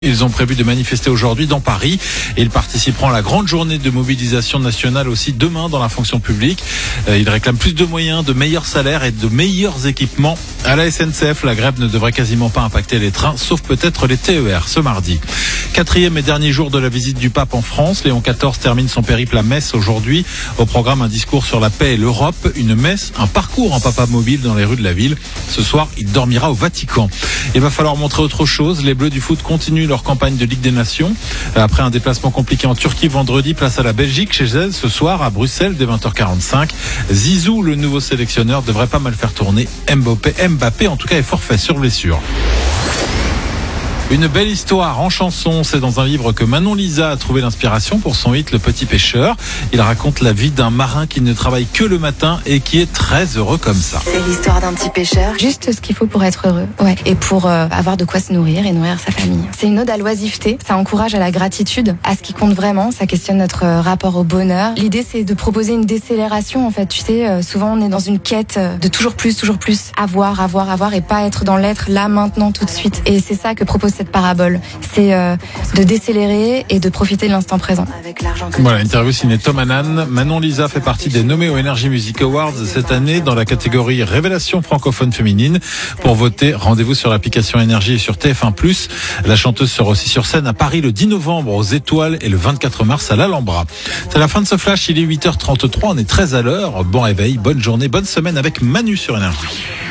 Ils ont prévu de manifester aujourd'hui dans Paris et ils participeront à la grande journée de mobilisation nationale aussi demain dans la fonction publique. Ils réclament plus de moyens, de meilleurs salaires et de meilleurs équipements. À la SNCF, la grève ne devrait quasiment pas impacter les trains, sauf peut-être les TER ce mardi. 4e et dernier jour de la visite du pape en France. Léon XIV termine son périple à Metz aujourd'hui. Au programme, un discours sur la paix et l'Europe, une messe, un parcours en papa mobile dans les rues de la ville. Ce soir, il dormira au Vatican. Il va falloir montrer autre chose. Les Bleus du foot continuent leur campagne de Ligue des Nations. Après un déplacement compliqué en Turquie vendredi, place à la Belgique chez elle ce soir à Bruxelles dès 20h45. Zizou, le nouveau sélectionneur, devrait pas mal faire tourner. Mbappé en tout cas est forfait sur blessure. Une belle histoire en chanson, c'est dans un livre que Manon Lisa a trouvé l'inspiration pour son hit Le Petit Pêcheur. Il raconte la vie d'un marin qui ne travaille que le matin et qui est très heureux comme ça. C'est l'histoire d'un petit pêcheur, juste ce qu'il faut pour être heureux, et pour avoir de quoi se nourrir et nourrir sa famille. C'est une ode à l'oisiveté, ça encourage à la gratitude, à ce qui compte vraiment, ça questionne notre rapport au bonheur. L'idée c'est de proposer une décélération en fait, tu sais, souvent on est dans une quête de toujours plus, avoir et pas être dans l'être là, maintenant, tout de suite. Et c'est ça que propose cette parabole, c'est de décélérer et de profiter de l'instant présent. Voilà, interview signée Tom Hanan. Manon Lisa fait partie des nommés aux Energy Music Awards cette année dans la catégorie Révélation francophone féminine. Pour voter, rendez-vous sur l'application Énergie et sur TF1+. La chanteuse sera aussi sur scène à Paris le 10 novembre aux Étoiles et le 24 mars à l'Alhambra. C'est la fin de ce flash, il est 8h33, on est très à l'heure. Bon réveil, bonne journée, bonne semaine avec Manu sur Énergie.